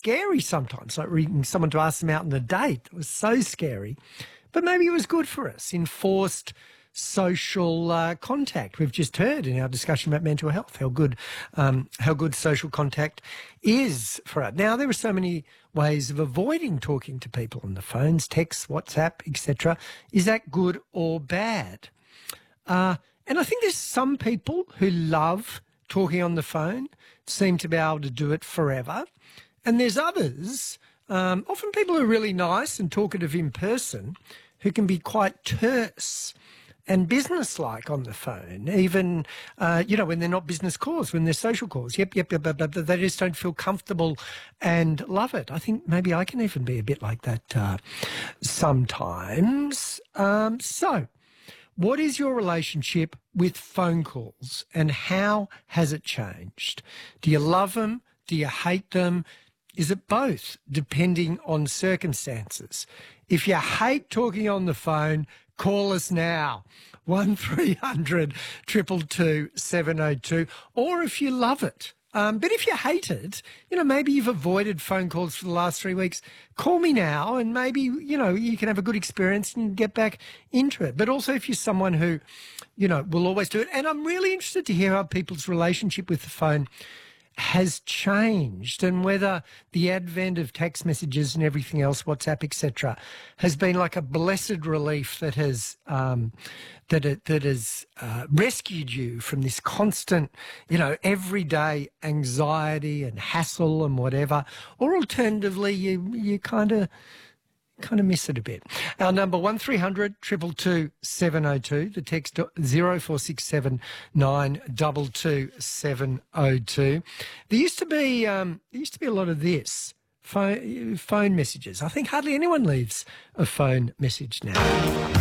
scary sometimes, like ringing someone to ask them out on a date. It was so scary. But maybe it was good for us, enforced social contact. We've just heard in our discussion about mental health how good social contact is for us. Now, there are so many ways of avoiding talking to people on the phones, text, WhatsApp, etc. Is that good or bad? And I think there's some people who love talking on the phone, seem to be able to do it forever. And there's others, often people who are really nice and talkative in person, who can be quite terse and businesslike on the phone, even, when they're not business calls, when they're social calls. Yep, they just don't feel comfortable and love it. I think maybe I can even be a bit like that sometimes. So what is your relationship with phone calls and how has it changed? Do you love them? Do you hate them? Is it both, depending on circumstances? If you hate talking on the phone, call us now, 1300 222 702. Or if you love it, but if you hate it, maybe you've avoided phone calls for the last 3 weeks, call me now and maybe, you can have a good experience and get back into it. But also if you're someone who, will always do it. And I'm really interested to hear how people's relationship with the phone has changed and whether the advent of text messages and everything else, WhatsApp, etc., has been like a blessed relief that has rescued you from this constant, everyday anxiety and hassle and whatever, or alternatively, you kind of miss it a bit. Our number 1300 222 702. The text 0467 922 702. There used to be a lot of this phone messages. I think hardly anyone leaves a phone message now.